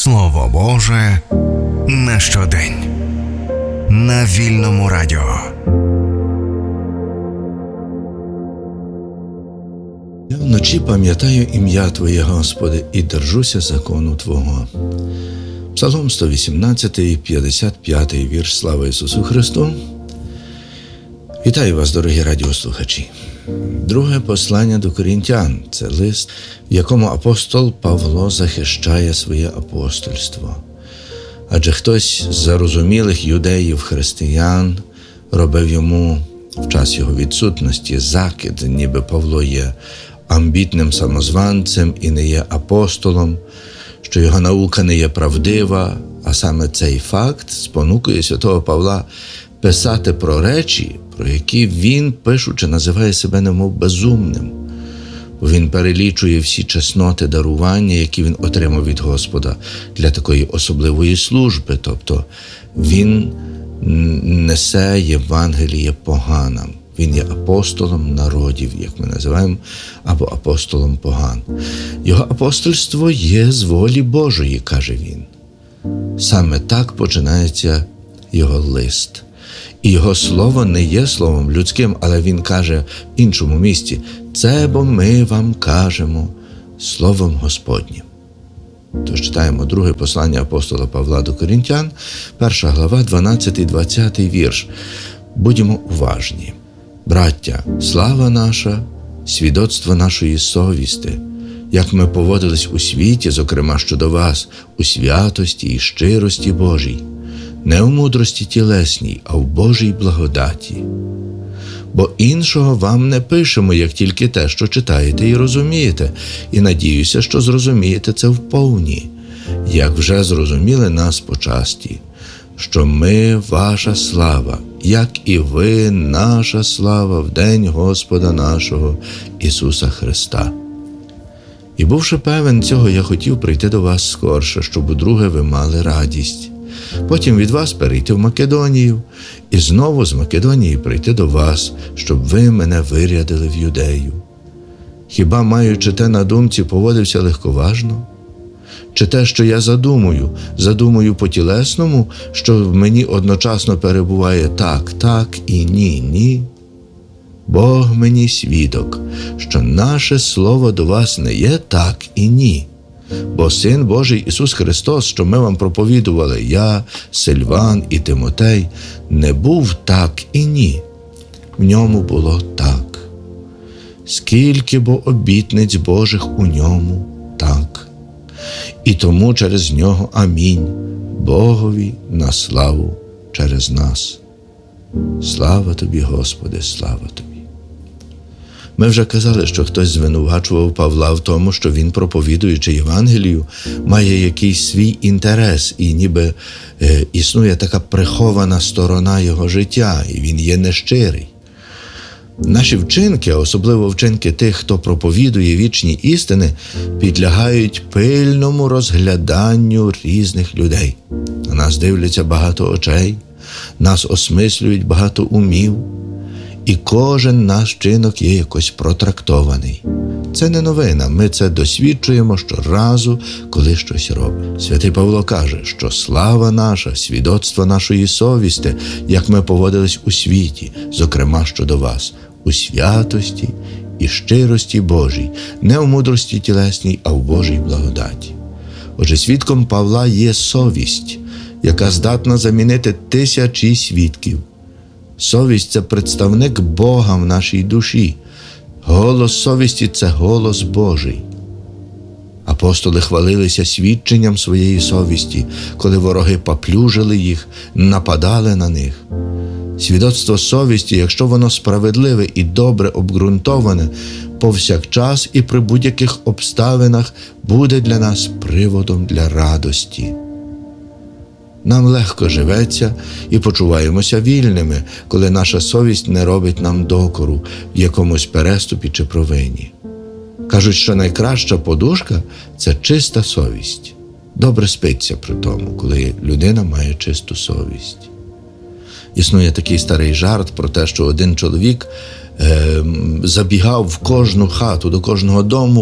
Слово Боже на щодень. На Вільному радіо. Я вночі пам'ятаю ім'я Твоє, Господи, і держуся закону Твого. Псалом 118, 55 вірш. Слава Ісусу Христу! Вітаю вас, дорогі радіослухачі! Друге послання до Коринтян – це лист, в якому апостол Павло захищає своє апостольство. Адже хтось з зарозумілих юдеїв, християн, робив йому в час його відсутності закид, ніби Павло є амбітним самозванцем і не є апостолом, що його наука не є правдива, а саме цей факт спонукує святого Павла писати про речі, про які він, пишучи, називає себе немов безумним. Бо він перелічує всі чесноти дарування, які він отримав від Господа для такої особливої служби. Тобто він несе Євангеліє поганам. Він є апостолом народів, як ми називаємо, або апостолом поган. Його апостольство є з волі Божої, каже він. Саме так починається його лист. І його слово не є словом людським, але він каже в іншому місці: «Це бо ми вам кажемо словом Господнім». Тож читаємо друге послання апостола Павла до Коринтян, 1 глава, 12-20 вірш. Будьмо уважні. Браття, слава наша, свідоцтво нашої совісти, як ми поводились у світі, зокрема щодо вас, у святості і щирості Божій, не у мудрості тілесній, а в Божій благодаті. Бо іншого вам не пишемо, як тільки те, що читаєте і розумієте, і надіюся, що зрозумієте це вповні, як вже зрозуміли нас почасті, що ми ваша слава, як і ви наша слава в день Господа нашого Ісуса Христа. І бувши певен цього, я хотів прийти до вас скорше, щоб удруге ви мали радість. Потім від вас перейти в Македонію, і знову з Македонії прийти до вас, щоб ви мене вирядили в Юдею. Хіба, маючи те на думці, поводився легковажно? Чи те, що я задумую по-тілесному, що в мені одночасно перебуває так і ні? Бог мені свідок, що наше слово до вас не є так і ні. Бо Син Божий Ісус Христос, що ми вам проповідували, я, Сильван і Тимотей, не був так і ні. В ньому було так. Скільки бо обітниць Божих у ньому так. І тому через нього амінь, Богові на славу через нас. Слава тобі, Господи, слава тобі. Ми вже казали, що хтось звинувачував Павла в тому, що він, проповідуючи Євангелію, має якийсь свій інтерес, і ніби існує така прихована сторона його життя, і він є нещирий. Наші вчинки, особливо вчинки тих, хто проповідує вічні істини, підлягають пильному розгляданню різних людей. На нас дивляться багато очей, нас осмислюють багато умів, і кожен наш вчинок є якось протрактований. Це не новина, ми це досвідчуємо щоразу, коли щось робимо. Святий Павло каже, що слава наша, свідоцтво нашої совісти, як ми поводились у світі, зокрема щодо вас, у святості і щирості Божій, не в мудрості тілесній, а в Божій благодаті. Отже, свідком Павла є совість, яка здатна замінити тисячі свідків. Совість – це представник Бога в нашій душі. Голос совісті – це голос Божий. Апостоли хвалилися свідченням своєї совісті, коли вороги поплюжили їх, нападали на них. Свідоцтво совісті, якщо воно справедливе і добре обґрунтоване, повсякчас і при будь-яких обставинах буде для нас приводом для радості. Нам легко живеться і почуваємося вільними, коли наша совість не робить нам докору в якомусь переступі чи провині. Кажуть, що найкраща подушка – це чиста совість. Добре спиться при тому, коли людина має чисту совість. Існує такий старий жарт про те, що один чоловік забігав в кожну хату, до кожного дому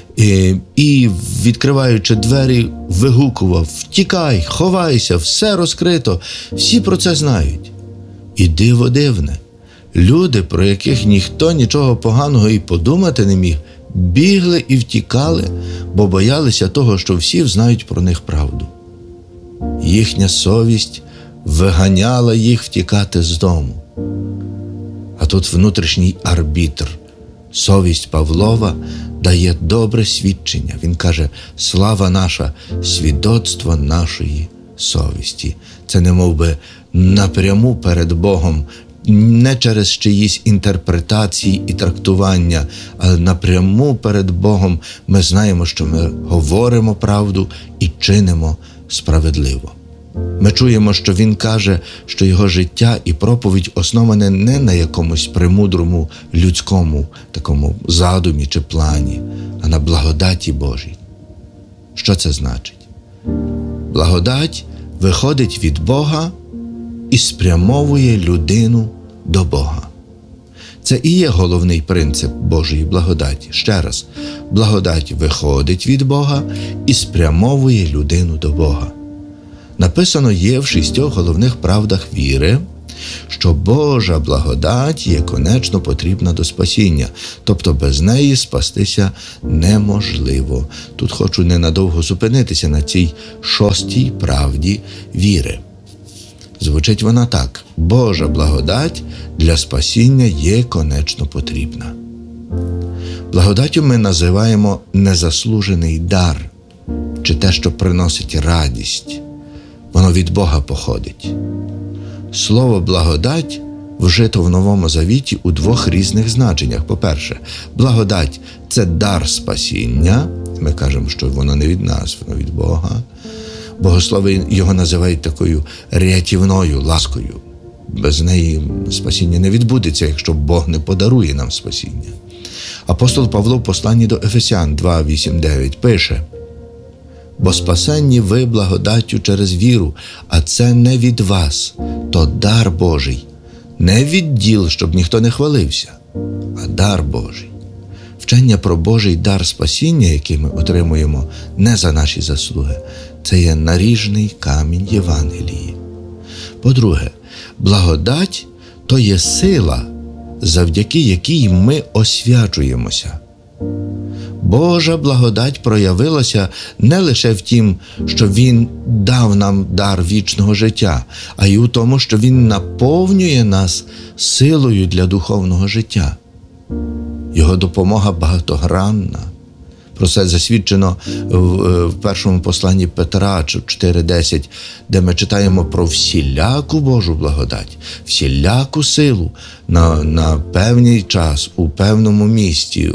і, відкриваючи двері, вигукував: «Втікай, ховайся, все розкрито». Всі про це знають. І диво дивне. Люди, про яких ніхто нічого поганого і подумати не міг, бігли і втікали, бо боялися того, що всі знають про них правду. Їхня совість виганяла їх втікати з дому. А тут внутрішній арбітр, совість Павлова, дає добре свідчення. Він каже: «Слава наша, свідоцтво нашої совісті». Це немовби напряму перед Богом, не через чиїсь інтерпретації і трактування, але напряму перед Богом ми знаємо, що ми говоримо правду і чинимо справедливо. Ми чуємо, що він каже, що його життя і проповідь основане не на якомусь премудрому людському такому задумі чи плані, а на благодаті Божій. Що це значить? Благодать виходить від Бога і спрямовує людину до Бога. Це і є головний принцип Божої благодаті. Ще раз, благодать виходить від Бога і спрямовує людину до Бога. Написано є в 6 головних правдах віри, що Божа благодать є конечно потрібна до спасіння, тобто без неї спастися неможливо. Тут хочу ненадовго зупинитися на цій 6 правді віри. Звучить вона так: Божа благодать для спасіння є конечно потрібна. Благодаттю ми називаємо незаслужений дар, чи те, що приносить радість. Воно від Бога походить. Слово «благодать» вжито в Новому Завіті у 2 різних значеннях. По-перше, благодать – це дар спасіння. Ми кажемо, що воно не від нас, воно від Бога. Богослови його називають такою рятівною ласкою. Без неї спасіння не відбудеться, якщо Бог не подарує нам спасіння. Апостол Павло в посланні до Ефесян 2:8-9 пише: «Бо спасенні ви благодаттю через віру, а це не від вас, то дар Божий, не від діл, щоб ніхто не хвалився, а дар Божий». Вчення про Божий дар спасіння, який ми отримуємо не за наші заслуги, це є наріжний камінь Євангелії. По-друге, благодать – то є сила, завдяки якій ми освячуємося. Божа благодать проявилася не лише в тім, що Він дав нам дар вічного життя, а й у тому, що Він наповнює нас силою для духовного життя. Його допомога багатогранна. Про це засвідчено в першому посланні Петра 4:10, де ми читаємо про всіляку Божу благодать, всіляку силу на певний час, у певному місці,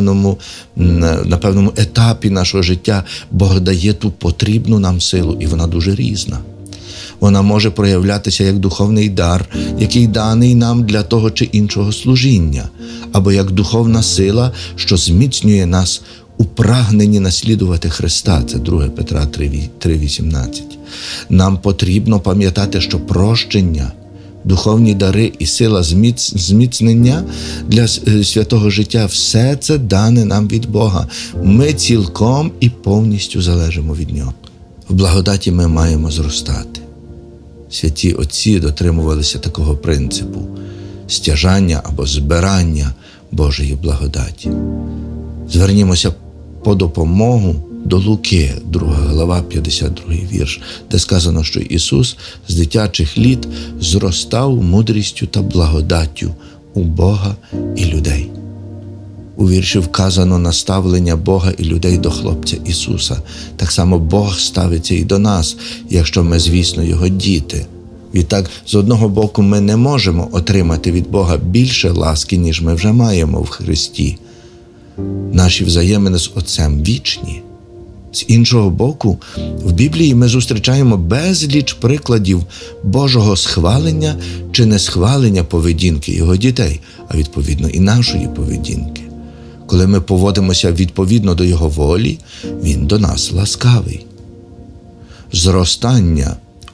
на певному етапі нашого життя Бог дає ту потрібну нам силу, і вона дуже різна. Вона може проявлятися як духовний дар, який даний нам для того чи іншого служіння, або як духовна сила, що зміцнює нас у прагненні наслідувати Христа. Це 2 Петра 3:18. Нам потрібно пам'ятати, що прощення, духовні дари і сила зміцнення для святого життя – все це дане нам від Бога. Ми цілком і повністю залежимо від Нього. В благодаті ми маємо зростати. Святі отці дотримувалися такого принципу – стяжання або збирання Божої благодаті. Звернімося по допомогу до Луки, 2 глава, 52 вірш, де сказано, що Ісус з дитячих літ зростав мудрістю та благодаттю у Бога і людей. У вірші вказано наставлення Бога і людей до хлопця Ісуса. Так само Бог ставиться і до нас, якщо ми, звісно, Його діти. Відтак, з одного боку, ми не можемо отримати від Бога більше ласки, ніж ми вже маємо в Христі. Наші взаємини з Отцем вічні. З іншого боку, в Біблії ми зустрічаємо безліч прикладів Божого схвалення чи несхвалення поведінки Його дітей, а відповідно і нашої поведінки. Коли ми поводимося відповідно до Його волі, Він до нас ласкавий. Зростання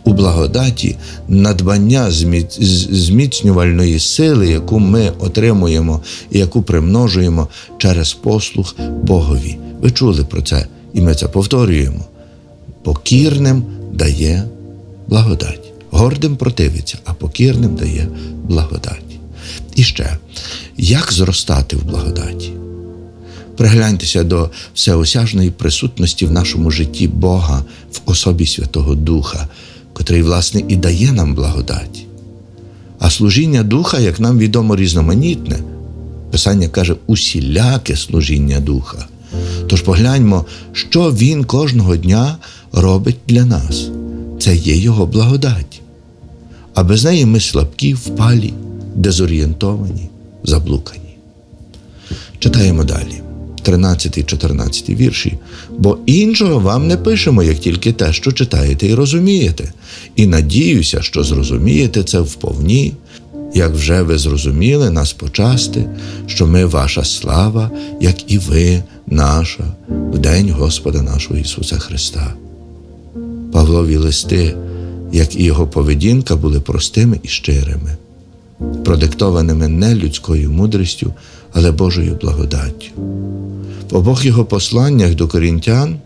у благодаті надбання зміцнювальної сили, яку ми отримуємо і яку примножуємо через послух Богові. Ви чули про це, і ми це повторюємо. Покірним дає благодать. Гордим противиться, а покірним дає благодать. І ще, як зростати в благодаті? Пригляньтеся до всеосяжної присутності в нашому житті Бога в особі Святого Духа, котрий, власне, і дає нам благодать. А служіння Духа, як нам відомо, різноманітне. Писання каже усіляке служіння Духа. Тож погляньмо, що Він кожного дня робить для нас. Це є Його благодать. А без неї ми слабкі, впалі, дезорієнтовані, заблукані. Читаємо далі. 13-14 вірші. «Бо іншого вам не пишемо, як тільки те, що читаєте і розумієте. І надіюся, що зрозумієте це вповні, як вже ви зрозуміли нас почасти, що ми ваша слава, як і ви наша, в день Господа нашого Ісуса Христа». Павлові листи, як і його поведінка, були простими і щирими, продиктованими не людською мудрістю, але Божою благодаттю. В обох його посланнях до корінтян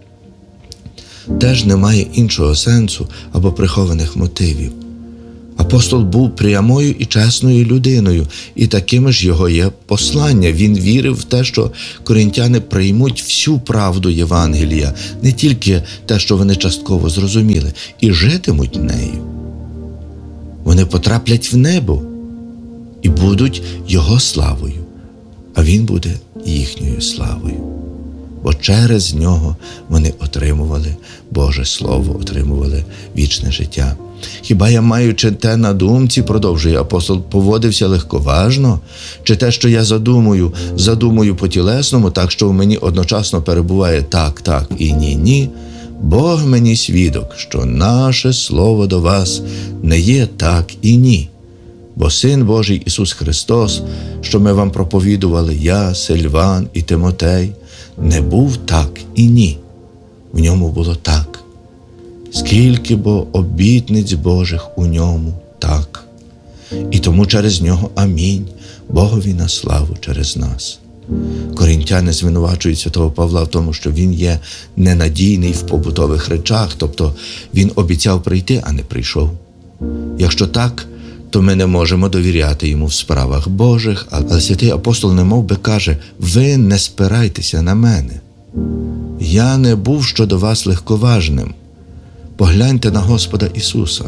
теж немає іншого сенсу або прихованих мотивів. Апостол був прямою і чесною людиною, і такими ж його є послання. Він вірив в те, що корінтяни приймуть всю правду Євангелія, не тільки те, що вони частково зрозуміли, і житимуть нею. Вони потраплять в небо і будуть його славою, а він буде їхньою славою. Бо через нього вони отримували Боже Слово, отримували вічне життя. Хіба я, маючи те на думці, продовжує апостол, поводився легковажно? Чи те, що я задумую по-тілесному, так, що в мені одночасно перебуває так і ні? Бог мені свідок, що наше слово до вас не є так і ні. Бо Син Божий Ісус Христос, що ми вам проповідували, я, Сильван і Тимотей, не був так і ні. В ньому було так. Скільки бо обітниць Божих у ньому так. І тому через нього амінь, Богові на славу через нас. Корінтяни звинувачують святого Павла в тому, що він є ненадійний в побутових речах, тобто він обіцяв прийти, а не прийшов. Якщо так, то ми не можемо довіряти йому в справах Божих, але святий апостол немов би каже: ви не спирайтеся на мене. Я не був щодо вас легковажним. Погляньте на Господа Ісуса.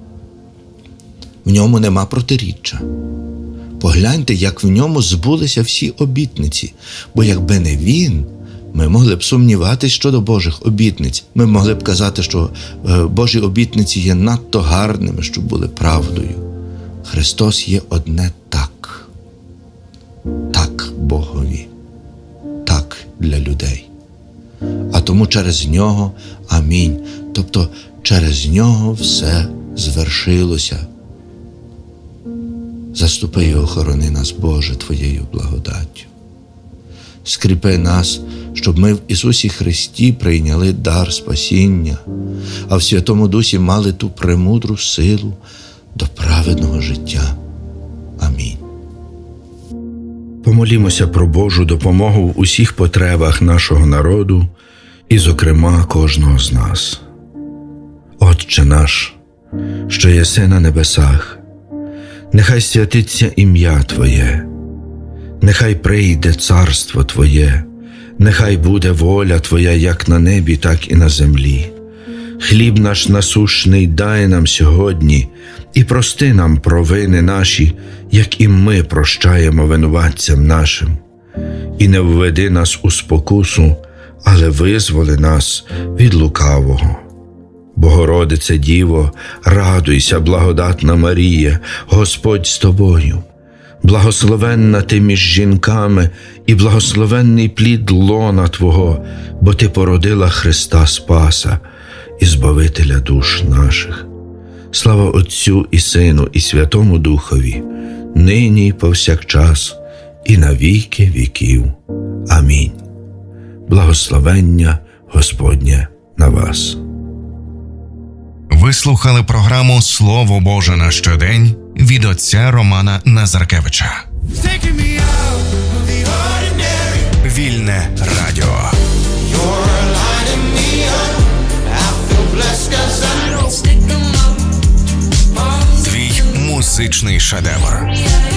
В ньому нема протиріччя. Погляньте, як в ньому збулися всі обітниці, бо якби не Він, ми могли б сумніватись щодо Божих обітниць. Ми могли б казати, що Божі обітниці є надто гарними, щоб були правдою. Христос є одне так. Так Богові. Так для людей. А тому через нього амінь. Тобто через нього все звершилося. Заступи і охорони нас, Боже, Твоєю благодаттю. Скріпи нас, щоб ми в Ісусі Христі прийняли дар спасіння, а в Святому Дусі мали ту премудру силу до праведного життя. Амінь. Помолімося про Божу допомогу в усіх потребах нашого народу і, зокрема, кожного з нас. Отче наш, що єси на небесах, нехай святиться ім'я Твоє, нехай прийде царство Твоє, нехай буде воля Твоя як на небі, так і на землі. Хліб наш насущний дай нам сьогодні, і прости нам провини наші, як і ми прощаємо винуватцям нашим. І не введи нас у спокусу, але визволи нас від лукавого. Богородице Діво, радуйся, благодатна Марія, Господь з тобою. Благословенна ти між жінками, і благословенний плід лона Твого, бо ти породила Христа Спаса і Збавителя душ наших. Слава Отцю і Сину, і Святому Духові, нині і повсякчас, і на віки віків. Амінь. Благословення Господнє на вас. Ви слухали програму «Слово Боже на щодень» від отця Романа Назаркевича. Вільне радіо. Твій музичний шедевр.